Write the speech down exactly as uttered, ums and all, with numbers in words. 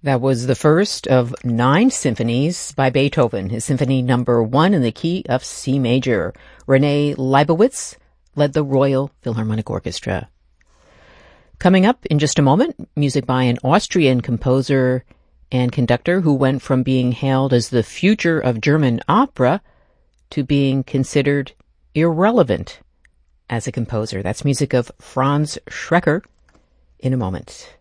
That was the first of nine symphonies by Beethoven, his Symphony Number One in the key of C major. Renee Leibowitz led the Royal Philharmonic Orchestra. Coming up in just a moment, music by an Austrian composer and conductor who went from being hailed as the future of German opera to being considered irrelevant as a composer. That's music of Franz Schreker in a moment.